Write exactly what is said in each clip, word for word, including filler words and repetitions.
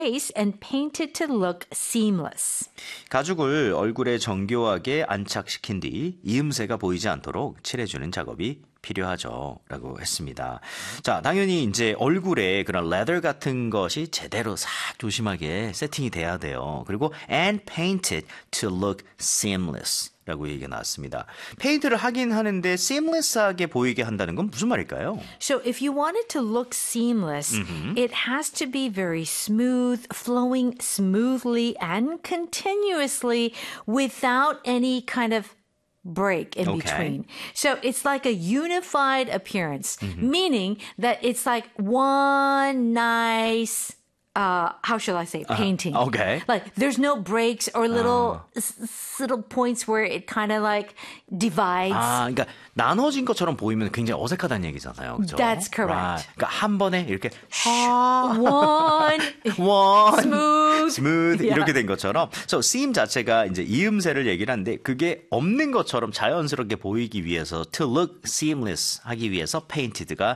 face and painted to look seamless. 가죽을 얼굴에 정교하게 안착시킨 뒤 이음새가 보이지 않도록 칠해주는 작업이 필요하죠. 라고 했습니다. 자, 당연히 이제 얼굴에 그런 레더 같은 것이 제대로 싹 조심하게 세팅이 돼야 돼요. 그리고 and painted to look seamless. 라고 얘기가 나왔습니다. 페인트를 하긴 하는데 seamless하게 보이게 한다는 건 무슨 말일까요? So if you want it to look seamless, mm-hmm. it has to be very smooth, flowing smoothly and continuously without any kind of break in okay. between. So it's like a unified appearance, mm-hmm. meaning that it's like one nice Uh, how shall I say, painting. Uh, okay. Like, there's no breaks or little uh. s- little points where it kind of like divides. 아, 그러니까 나눠진 것처럼 보이면 굉장히 어색하다는 얘기잖아요. 그렇죠? That's correct. Right. 그러니까 한 번에 이렇게 one, one, smooth, smooth yeah. 이렇게 된 것처럼. So, seam 자체가 이제 이음새를 얘기를 하는데 그게 없는 것처럼 자연스럽게 보이기 위해서 to look seamless 하기 위해서 painted가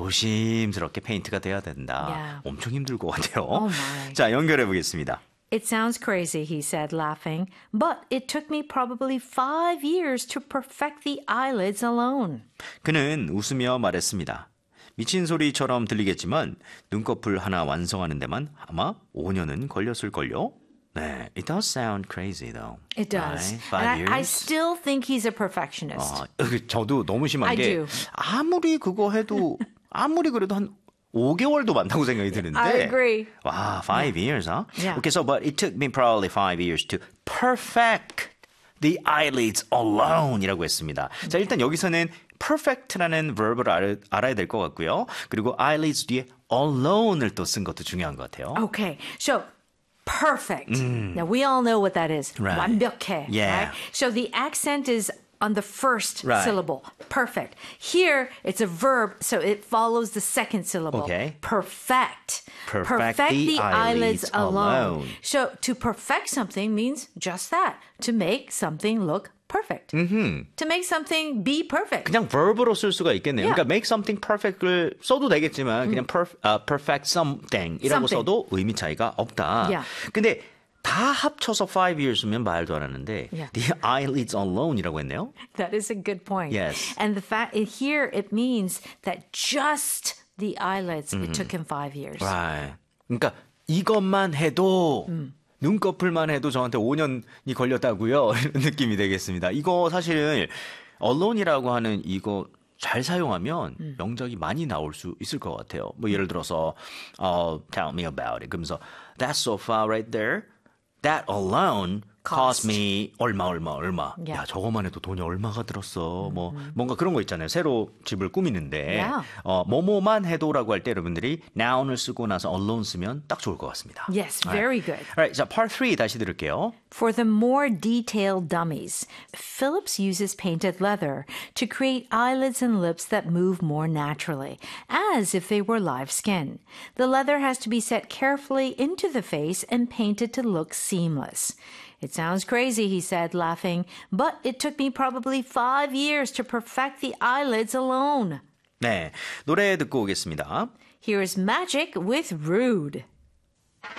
조심스럽게 페인트가 돼야 된다. Yeah. 엄청 힘들 것 같아요. Oh my. 자, 연결해 보겠습니다. It sounds crazy, he said, laughing, but it took me probably five years to perfect the eyelids alone. 그는 웃으며 말했습니다. 미친 소리처럼 들리겠지만 눈꺼풀 하나 완성하는 데만 아마 오 년은 걸렸을걸요? 네, it does sound crazy though. It does. Right? Five and years. I, I still think he's a perfectionist. 어, 저도 너무 심한 I 게 do. 아무리 그거 해도 아무리 그래도 한 오 개월도 많다고 생각이 드는데. I agree. 와, five yeah. years, huh? Yeah. Okay, so but it took me probably five years to perfect the eyelids alone이라고 했습니다. 자, 일단 여기서는 perfect라는 verb를 알, 알아야 될 것 같고요. 그리고 eyelids 뒤에 alone을 또 쓴 것도 중요한 것 같아요. Okay, so perfect. Mm. Now we all know what that is. Right. 완벽해. Yeah. Right? So the accent is on the first right. syllable. Perfect. Here, it's a verb, so it follows the second syllable. Okay. Perfect. Perfect the eyelids alone. So to perfect something means just that. To make something look perfect. Mm-hmm. To make something be perfect. 그냥 verb로 쓸 수가 있겠네요. Yeah. 그러니까 make something perfect을 써도 되겠지만 그냥 perf, uh, perfect something이라고 Something. 써도 의미 차이가 없다. Yeah. 근데 다 합쳐서 five years면 말도 안 하는데 Yeah. the eyelids alone이라고 했네요. That is a good point. Yes. And the fact here it means that just the eyelids mm. it took him five years. Right. 그러니까 이것만 해도 음. 눈꺼풀만 해도 저한테 오 년이 걸렸다고요. 이런 느낌이 되겠습니다. 이거 사실 alone이라고 하는 이거 잘 사용하면 음. 명작이 많이 나올 수 있을 것 같아요. 뭐 예를 들어서 uh, tell me about it. 그러면서 that sofa right there, that alone cost, cost me 얼마 얼마 얼마. Yeah. 야 저거만 해도 돈이 얼마가 들었어. 뭐 mm-hmm. 뭔가 그런 거 있잖아요. 새로 집을 꾸미는데 Yeah. 어, 뭐뭐만 해도라고 할 때 여러분들이 noun을 쓰고 나서 alone 쓰면 딱 좋을 것 같습니다. Yes, very Alright. good. Alright, 자 part three 다시 들을게요. For the more detailed dummies, Phillips uses painted leather to create eyelids and lips that move more naturally, as if they were live skin. The leather has to be set carefully into the face and painted to look seamless. It sounds crazy, he said, laughing, but it took me probably five years to perfect the eyelids alone. 네, 노래 듣고 오겠습니다. Here's Magic with Rude.